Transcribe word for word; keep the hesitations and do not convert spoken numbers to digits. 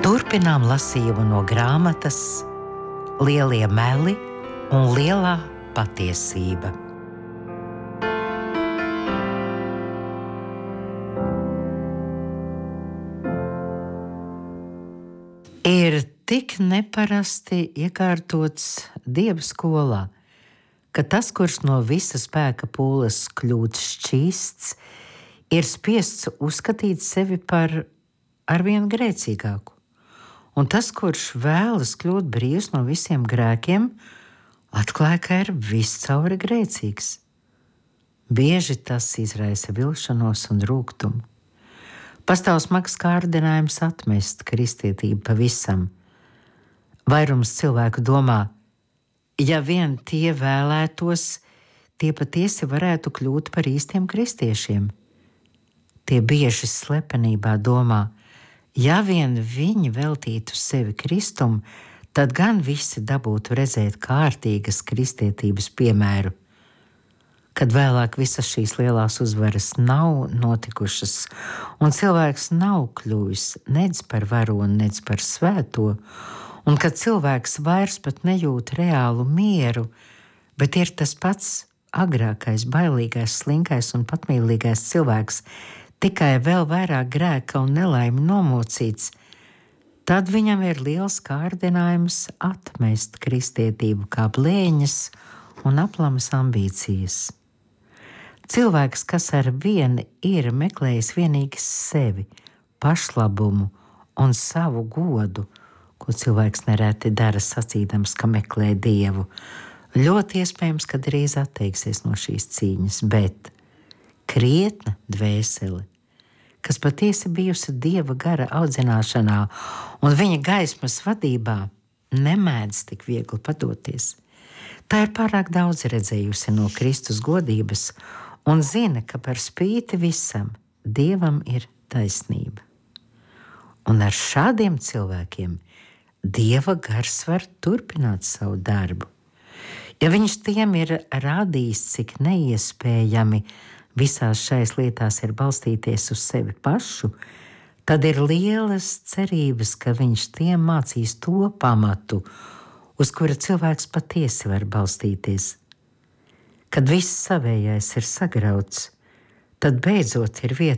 Turpinām lasījumu no grāmatas Lielie meli un lielā patiesība. Ir tik neparasti iekārtots Dieva skolā, ka tas, kurš no visa spēka pūles kļūst šķīsts, ir spiests uzskatīt sevi par arvien grēcīgāku. Un tas, kurš vēlas kļūt brīvs no visiem grēkiem, atklāja, ka ir viscauri grēcīgs. Bieži tas izraisa vilšanos un rūgtumu. Pastāv smags kārdinājums atmest kristietību pavisam. Vairums cilvēku domā, ja vien tie vēlētos, tie patiesi varētu kļūt par īstiem kristiešiem. Tie bieži slepenībā domā, ja vien viņi veltītu sevi Kristum, tad gan visi dabūtu redzēt kārtīgas kristietības piemēru. Kad vēlāk visas šīs lielās uzvaras nav notikušas, un cilvēks nav kļuvis nec par varoni, nec par svēto, un kad cilvēks vairs pat nejūt reālu mieru, bet ir tas pats agrākais, bailīgais, slinkais un patmīlīgais cilvēks, tikai vēl vairāk grēka un nelaimi nomocīts, tad viņam ir liels kārdinājums atmest kristietību kā blēņas un aplamas ambīcijas. Cilvēks, kas ar vienu ir meklējis vienīgi sevi, pašlabumu un savu godu, ko cilvēks nereti dara sacīdams, ka meklē Dievu, ļoti iespējams, ka drīz atteiksies no šīs cīņas, bet krietna dvēsele, kas patiesi bijusi Dieva gara audzināšanā un viņa gaismas vadībā, nemēdz tik viegli padoties. Tā ir pārāk daudz redzējusi no Kristus godības un zina, ka par spīti visam Dievam ir taisnība. Un ar šādiem cilvēkiem Dieva gars var turpināt savu darbu. Ja viņš tiem ir rādījis, cik neiespējami visās šais lietās ir balstīties uz sevi pašu, tad ir lielas cerības, ka viņš tiem mācīs to pamatu, uz kura cilvēks patiesi var balstīties. Kad viss savējais ir sagrauts, tad beidzot ir vieta